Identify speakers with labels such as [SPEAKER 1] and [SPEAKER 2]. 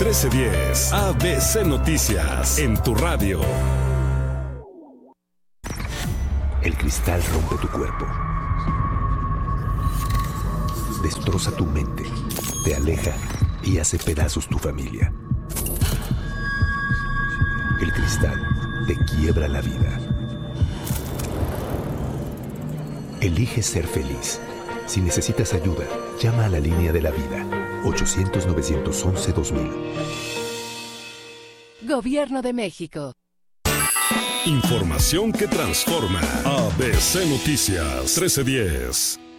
[SPEAKER 1] 1310 ABC Noticias en tu radio.
[SPEAKER 2] El cristal rompe tu cuerpo, destroza tu mente, te aleja y hace pedazos tu familia. El cristal te quiebra la vida. Elige ser feliz. Si necesitas ayuda, llama a la línea de la vida, 800-911-2000.
[SPEAKER 3] Gobierno de México.
[SPEAKER 1] Información que transforma. ABC Noticias 1310.